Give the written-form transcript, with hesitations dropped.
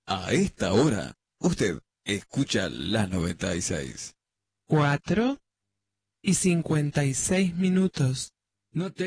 A esta hora, usted escucha la 96. 4:56. No te